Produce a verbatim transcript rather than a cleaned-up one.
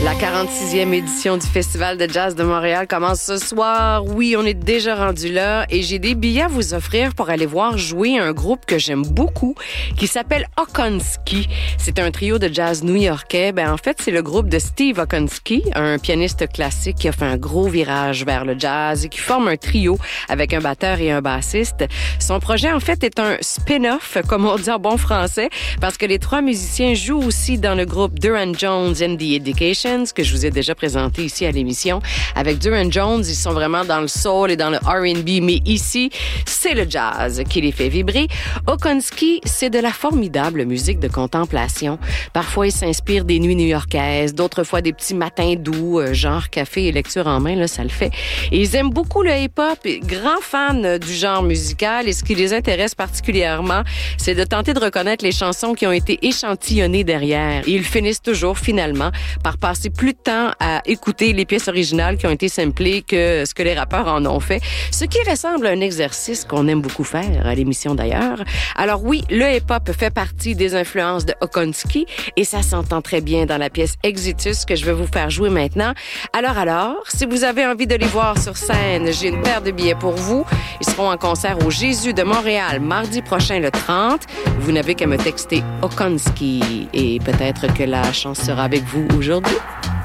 La quarante-sixième édition du Festival de jazz de Montréal commence ce soir. Oui, on est déjà rendu là et j'ai des billets à vous offrir pour aller voir jouer un groupe que j'aime beaucoup qui s'appelle Okonski. C'est un trio de jazz new-yorkais. Ben, en fait, c'est le groupe de Steve Okonski, un pianiste classique qui a fait un gros virage vers le jazz et qui forme un trio avec un batteur et un bassiste. Son projet, en fait, est un spin-off, comme on dit en bon français, parce que les trois musiciens jouent aussi dans le groupe Duran Jones and the Education, que je vous ai déjà présenté ici à l'émission. Avec Duran Jones, ils sont vraiment dans le soul et dans le R and B, mais ici, c'est le jazz qui les fait vibrer. Okonski, c'est de la formidable musique de contemplation. Parfois, ils s'inspirent des nuits new-yorkaises, d'autres fois des petits matins doux, genre café et lecture en main, là, ça le fait. Et ils aiment beaucoup le hip-hop, grands fans du genre musical, et ce qui les intéresse particulièrement, c'est de tenter de reconnaître les chansons qui ont été échantillonnées derrière. Et ils finissent toujours, finalement, par passer plus de temps à écouter les pièces originales qui ont été samplées que ce que les rappeurs en ont fait, ce qui ressemble à un exercice qu'on aime beaucoup faire à l'émission d'ailleurs. Alors oui, le hip-hop fait partie des influences de Okonski et ça s'entend très bien dans la pièce Exitus que je vais vous faire jouer maintenant. Alors alors, si vous avez envie de les voir sur scène, j'ai une paire de billets pour vous. Ils seront en concert au Jésus de Montréal mardi prochain le trente. Vous n'avez qu'à me texter Okonski et peut-être que la chance sera avec vous aujourd'hui.